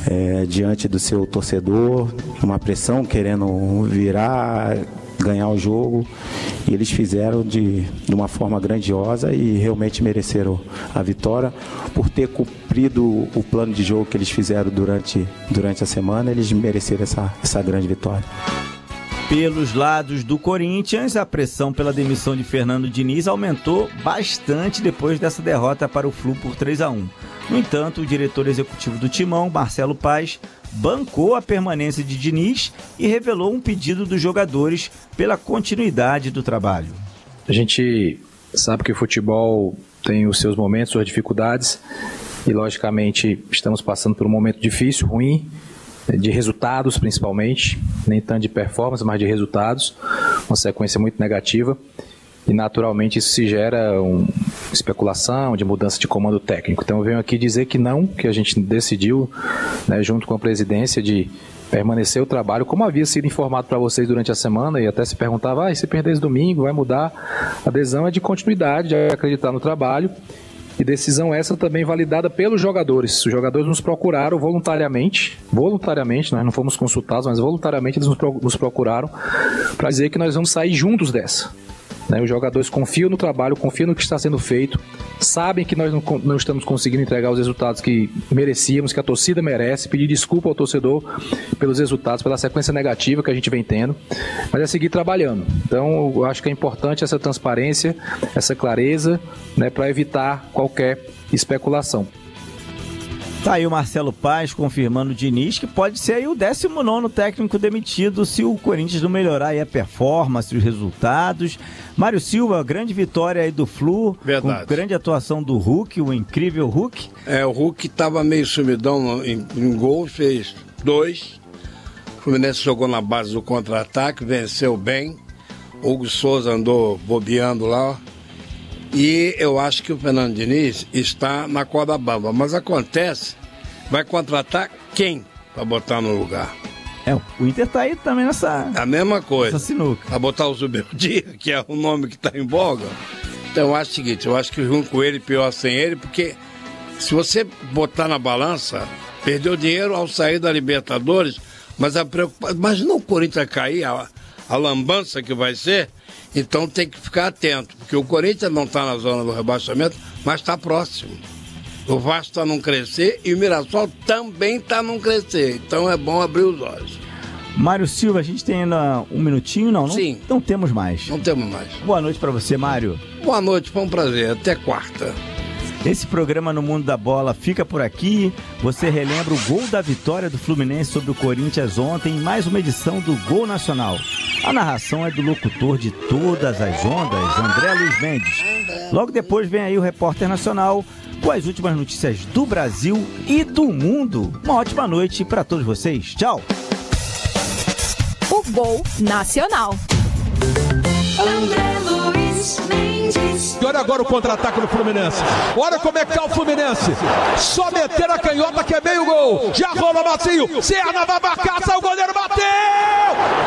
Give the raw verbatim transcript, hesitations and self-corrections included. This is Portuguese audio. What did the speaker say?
é, diante do seu torcedor, uma pressão querendo virar, ganhar o jogo, e eles fizeram de, de uma forma grandiosa e realmente mereceram a vitória. Por ter cumprido o plano de jogo que eles fizeram durante, durante a semana, eles mereceram essa, essa grande vitória. Pelos lados do Corinthians, a pressão pela demissão de Fernando Diniz aumentou bastante depois dessa derrota para o Flu por três a um. No entanto, o diretor executivo do Timão, Marcelo Paes, bancou a permanência de Diniz e revelou um pedido dos jogadores pela continuidade do trabalho. A gente sabe que o futebol tem os seus momentos, suas dificuldades, e logicamente estamos passando por um momento difícil, ruim, de resultados principalmente, nem tanto de performance, mas de resultados, uma sequência muito negativa, e naturalmente isso se gera uma especulação de mudança de comando técnico. Então eu venho aqui dizer que não, que a gente decidiu, né, junto com a presidência, de permanecer o trabalho, como havia sido informado para vocês durante a semana, e até se perguntava, ah, e se perder esse domingo, vai mudar? A adesão é de continuidade, de acreditar no trabalho, e decisão essa também validada pelos jogadores. Os jogadores nos procuraram voluntariamente, voluntariamente, nós não fomos consultados, mas voluntariamente eles nos procuraram para dizer que nós vamos sair juntos dessa. Né, os jogadores confiam no trabalho, confiam no que está sendo feito, sabem que nós não, não estamos conseguindo entregar os resultados que merecíamos, que a torcida merece, pedir desculpa ao torcedor pelos resultados, pela sequência negativa que a gente vem tendo, mas é seguir trabalhando. Então eu acho que é importante essa transparência, essa clareza, né, para evitar qualquer especulação. Tá aí o Marcelo Paes confirmando o Diniz, que pode ser aí o décimo nono técnico demitido se o Corinthians não melhorar aí a performance, os resultados. Mário Silva, grande vitória aí do Flu, verdade, com grande atuação do Hulk, o incrível Hulk. É, o Hulk estava meio sumidão em, em gol, fez dois. O Fluminense jogou na base do contra-ataque, venceu bem. O Hugo Souza andou bobeando lá. E eu acho que o Fernando Diniz está na corda bamba. Mas acontece, vai contratar quem para botar no lugar? É, o Inter tá aí também nessa... A mesma coisa. Essa sinuca. Para botar o Zubeldia, que é o nome que está em voga. Então eu acho o seguinte, eu acho que junto com ele, pior sem ele, porque se você botar na balança, perdeu dinheiro ao sair da Libertadores, mas a preocupação... Imagina o Corinthians cair, a, a lambança que vai ser... Então tem que ficar atento, porque o Corinthians não está na zona do rebaixamento, mas está próximo. O Vasco está não crescer e o Mirassol também está não crescer. Então é bom abrir os olhos. Mário Silva, a gente tem ainda um minutinho, não? Sim. Não, não temos mais. Não temos mais. Boa noite para você, Mário. Boa noite, foi um prazer. Até quarta. Esse programa No Mundo da Bola fica por aqui. Você relembra o gol da vitória do Fluminense sobre o Corinthians ontem em mais uma edição do Gol Nacional. A narração é do locutor de todas as ondas, André Luiz Mendes. Logo depois vem aí o Repórter Nacional com as últimas notícias do Brasil e do mundo. Uma ótima noite para todos vocês. Tchau. O Gol Nacional. André Luiz Mendes. E olha agora o contra-ataque do Fluminense. Olha como é que tá o Fluminense. Só meter a canhota que é meio gol. Já rolou Macinho. Serna vai marcar, sai o goleiro, bateu!